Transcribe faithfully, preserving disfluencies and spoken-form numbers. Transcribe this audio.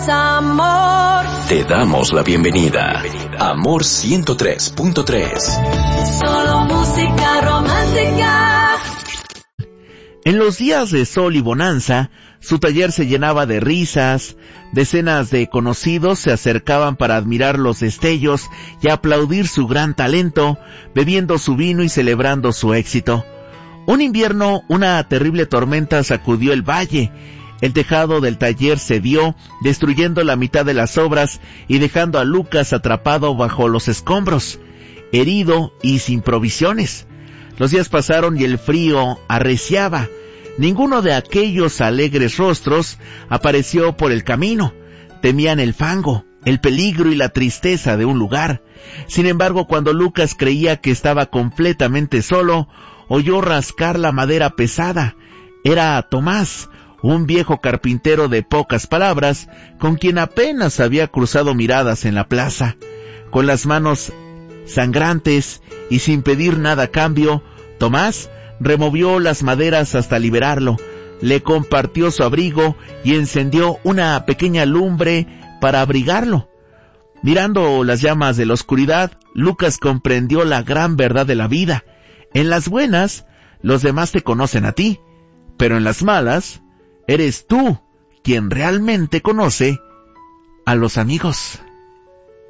Amor. Te damos la bienvenida. Amor ciento tres punto tres. Solo música romántica. En los días de sol y bonanza, su taller se llenaba de risas. Decenas de conocidos se acercaban para admirar los destellos y aplaudir su gran talento, bebiendo su vino y celebrando su éxito. Un invierno, una terrible tormenta sacudió el valle. El tejado del taller cedió, destruyendo la mitad de las obras y dejando a Lucas atrapado bajo los escombros, herido y sin provisiones. Los días pasaron y el frío arreciaba. Ninguno de aquellos alegres rostros apareció por el camino. Temían el fango, el peligro y la tristeza de un lugar. Sin embargo, cuando Lucas creía que estaba completamente solo, oyó rascar la madera pesada. Era Tomás, un viejo carpintero de pocas palabras, con quien apenas había cruzado miradas en la plaza. Con las manos sangrantes y sin pedir nada a cambio, Tomás removió las maderas hasta liberarlo, le compartió su abrigo y encendió una pequeña lumbre para abrigarlo. Mirando las llamas de la oscuridad, Lucas comprendió la gran verdad de la vida. En las buenas, los demás te conocen a ti, pero en las malas, eres tú quien realmente conoce a los amigos.